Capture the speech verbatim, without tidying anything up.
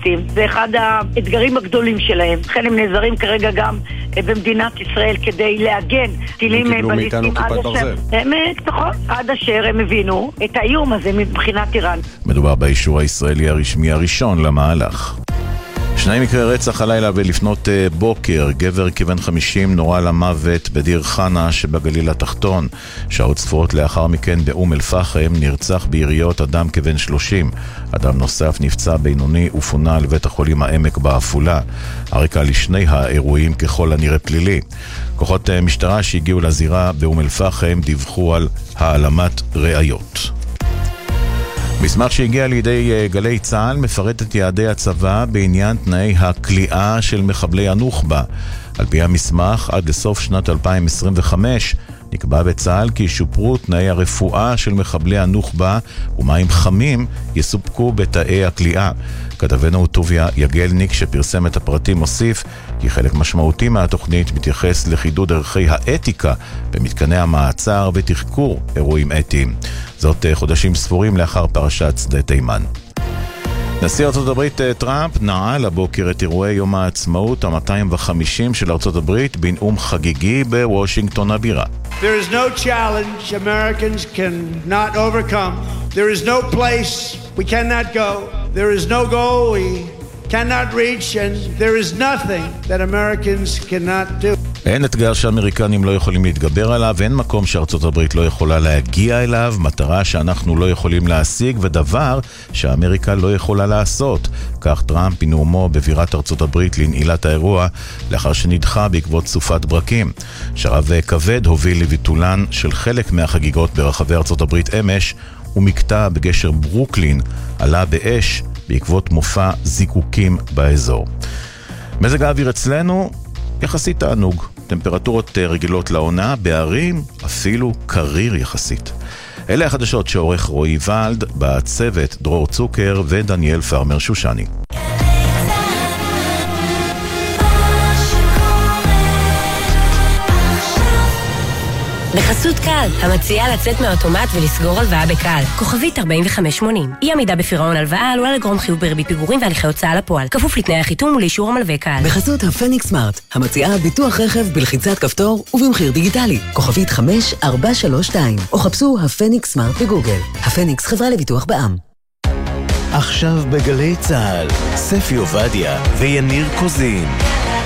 בליסטים. זה אחד האתגרים הגדולים שלהם. לכן הם נעזרים כרגע גם במדינת ישראל כדי להגן טילים בליסטים עד אשר... נכון, עד אשר הם הבינו את האיום הזה מבחינת איראן. מדובר באישור הישראלי הרשמי הראשון למהלך. שני מקרי רצח הלילה ולפנות בוקר. גבר כבן חמישים נורה למוות בדיר חנה שבגליל התחתון. שעות ספורות לאחר מכן באום אל פחם נרצח ביריות אדם כבן שלושים. אדם נוסף נפצע בינוני ופונה לבית החולים העמק בעפולה. הרקע לשני האירועים ככל הנראה פלילי. כוחות משטרה שהגיעו לזירה באום אל פחם דיווחו על העלמת ראיות. מסמך שהגיע לידי גלי צה"ל מפרט את יעדי הצבא בעניין תנאי הכליאה של מחבלי הנוח'בה. על פי המסמך, עד לסוף שנת אלפיים עשרים וחמש נקבע בצה"ל כי ישופרו תנאי הרפואה של מחבלי הנוח'בה ומים חמים יסופקו בתאי הכליאה. כתבנו טוביה יגלניק שפרסם את הפרטים מוסיף כי חלק משמעותי מהתוכנית מתייחס לחידוד ערכי האתיקה במתקני המעצר ותחקור אירועים אתיים. זאת חודשים ספורים לאחר פרשת שדה תימן. נשיא ארצות הברית טראמפ נעל הבוקר את אירועי יום העצמאות ה-מאתיים וחמישים של ארצות הברית בנאום חגיגי בוושינגטון הבירה. There is no challenge Americans cannot overcome. There is no place we cannot go. There is no goal we cannot reach, and there is nothing that Americans cannot do. אין אתגר שאמריקנים לא יכולים להתגבר עליו, אין מקום שארצות הברית לא יכולה להגיע אליו, מטרה שאנחנו לא יכולים להשיג ודבר שאמריקה לא יכולה לעשות. כך טראמפ בנאומו בבירת ארצות הברית לנעילת האירוע לאחר שנדחה בעקבות סופת ברקים. שרב כבד הוביל לביטולן של חלק מהחגיגות ברחבי ארצות הברית אמש, ומקטע בגשר ברוקלין עלה באש בעקבות מופע זיקוקים באזור. מזג האוויר אצלנו יחסית תענוג, טמפרטורות רגילות לעונה, בערים אפילו קריר יחסית. אלה החדשות שעורך רועי ולד, בצוות דרור צוקר ודניאל פרמר שושני. בחסות קל, המציעה לצאת מהאוטומט ולסגור הלוואה בקל. כוכבית ארבעים וחמש שמונים. אי עמידה בפירעון הלוואה עלולה לגרום חיוב בריבית פיגורים והליכי הוצאה לפועל. כפוף לתנאי החיתום ולאישור המלווה קל. בחסות הפניקס סמארט, המציעה ביטוח רכב בלחיצת כפתור ובמחיר דיגיטלי. כוכבית חמש ארבע שלוש שתיים. או חפשו הפניקס סמארט בגוגל. הפניקס חברה לביטוח בע"מ. עכשיו בגלי צה"ל, ספי עובדיה ויניר קוזין.